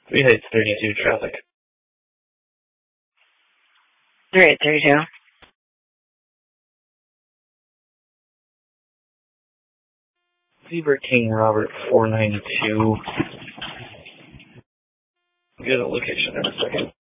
3 Heights 32 traffic. 3832. Zebra King Robert 492. Get a location in a second.